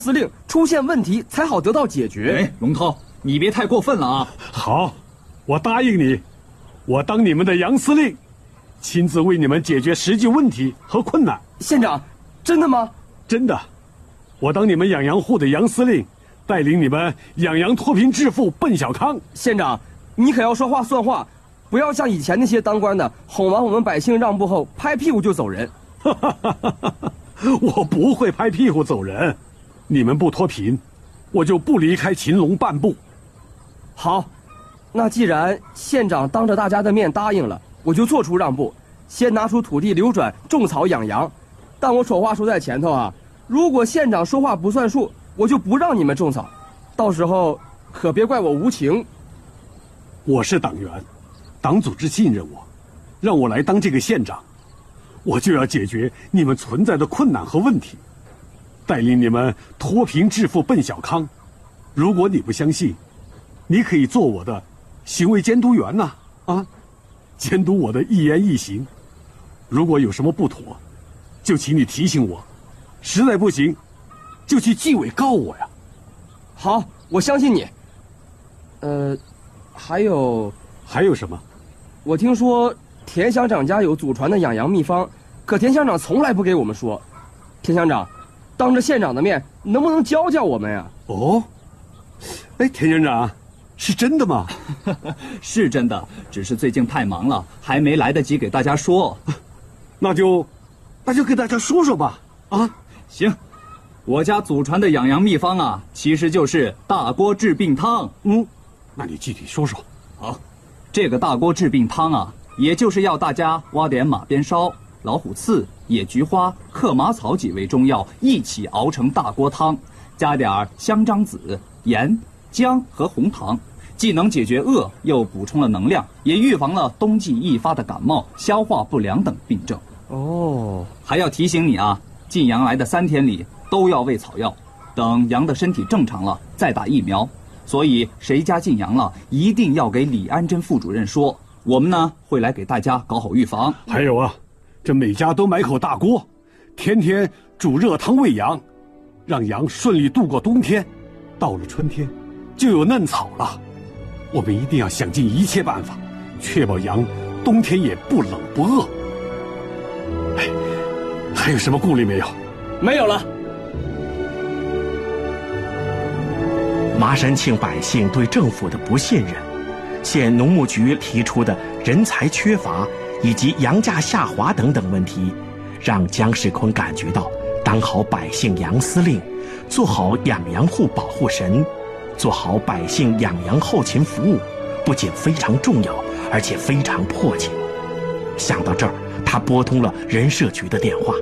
司令出现问题才好得到解决。 哎，龙涛，你别太过分了啊！ 好，我答应你，我当你们的杨司令，亲自为你们解决实际问题和困难。 县长，真的吗？ 真的，我当你们养羊户的杨司令，带领你们养羊脱贫致富奔小康。 县长，你可要说话算话，不要像以前那些当官的哄完我们百姓让步后拍屁股就走人。 我不会拍屁股走人，你们不脱贫，我就不离开秦龙半步。 好，那既然县长当着大家的面答应了，我就做出让步，先拿出土地流转种草养羊。但我丑话说在前头啊，如果县长说话不算数，我就不让你们种草，到时候可别怪我无情。 我是党员，党组织信任我，让我来当这个县长，我就要解决你们存在的困难和问题，带领你们脱贫致富奔小康。如果你不相信，你可以做我的行为监督员呐，监督我的一言一行。如果有什么不妥，就请你提醒我，实在不行，就去纪委告我呀。 好，我相信你。还有什么？ 我听说田乡长家有祖传的养羊秘方，可田乡长从来不给我们说。田乡长，当着县长的面，能不能教教我们呀？ 哦，哎，田乡长，是真的吗？ 是真的，只是最近太忙了，还没来得及给大家说。 那就给大家说说吧。 行，我家祖传的养羊秘方啊，其实就是大锅治病汤。 那你具体说说。 好，这个大锅治病汤啊，也就是要大家挖点马鞭梢、老虎刺、野菊花、克麻草几味中药一起熬成大锅汤，加点香樟子、盐、姜和红糖，既能解决饿，又补充了能量，也预防了冬季易发的感冒、消化不良等病症。 哦， 还要提醒你啊，进羊来的3天里都要喂草药，等羊的身体正常了再打疫苗。所以谁家进羊了，一定要给李安珍副主任说，我们呢会来给大家搞好预防。 还有啊，这每家都买口大锅，天天煮热汤喂羊，让羊顺利度过冬天，到了春天就有嫩草了。我们一定要想尽一切办法，确保羊冬天也不冷不饿。哎，还有什么顾虑没有？ 没有了。 麻山庆百姓对政府的不信任，县农牧局提出的人才缺乏以及羊价下滑等等问题，让姜世坤感觉到当好百姓杨司令，做好养羊户保护神，做好百姓养羊后勤服务，不仅非常重要，而且非常迫切。想到这儿，他拨通了人社局的电话。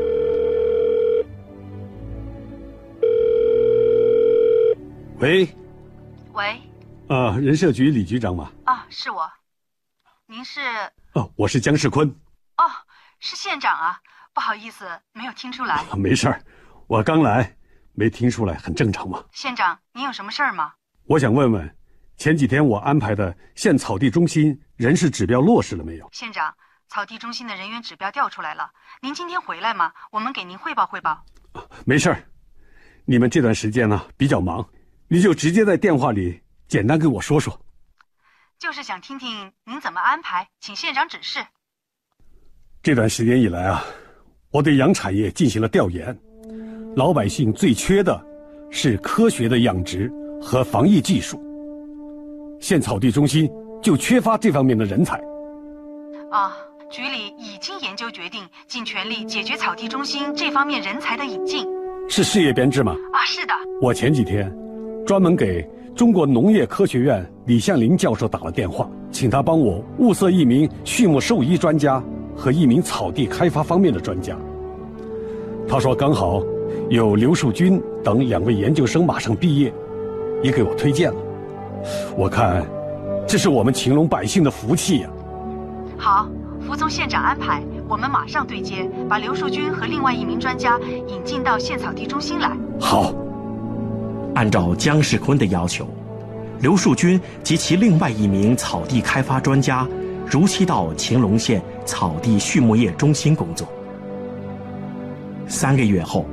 喂。 喂。 人社局李局长吗？ 是我。您是？ 我是姜世坤。 是县长啊，不好意思，没有听出来。 没事儿，我刚来，没听出来，很正常嘛。 县长，您有什么事儿吗？ 我想问问，前几天我安排的县草地中心人事指标落实了没有？ 县长，草地中心的人员指标调出来了，您今天回来吗？我们给您汇报汇报。 没事儿，你们这段时间呢比较忙，你就直接在电话里简单跟我说说。 就是想听听您怎么安排，请县长指示。 这段时间以来啊，我对羊产业进行了调研，老百姓最缺的是科学的养殖和防疫技术，县草地中心就缺乏这方面的人才。 局里已经研究决定，尽全力解决草地中心这方面人才的引进。 是事业编制吗？ 是的。 我前几天专门给中国农业科学院李向林教授打了电话，请他帮我物色一名畜牧兽医专家和一名草地开发方面的专家。他说刚好有刘树军等2位研究生马上毕业，也给我推荐了。我看这是我们秦龙百姓的福气呀。 好，服从县长安排，我们马上对接，把刘树军和另外1名专家引进到县草地中心来。 好。 按照姜世坤的要求，刘树军及其另外1名草地开发专家如期到秦龙县草地畜牧业中心工作。3个月后，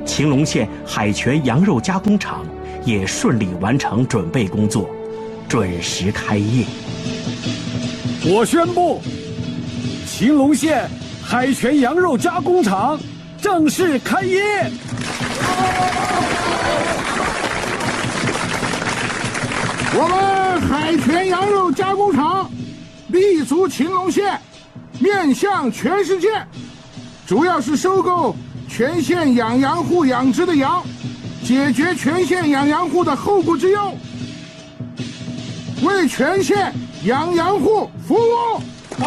晴隆县海泉羊肉加工厂也顺利完成准备工作，准时开业。 我宣布，晴隆县海泉羊肉加工厂正式开业。 我们海泉羊肉加工厂立足晴隆县，面向全世界，主要是收购全县养羊户养殖的羊，解决全县养羊户的后顾之忧，为全县养羊户服务。